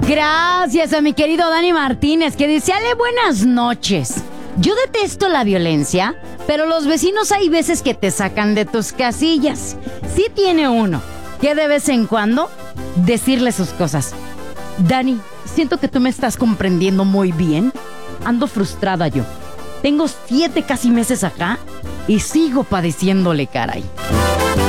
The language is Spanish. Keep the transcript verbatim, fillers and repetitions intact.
Gracias a mi querido Dani Martínez, que dice: Ale, buenas noches. Yo detesto la violencia, pero los vecinos hay veces que te sacan de tus casillas. Sí tiene uno que de vez en cuando decirle sus cosas. Dani, siento que tú me estás comprendiendo muy bien. Ando frustrada yo. Tengo siete casi meses acá y sigo padeciéndole, caray.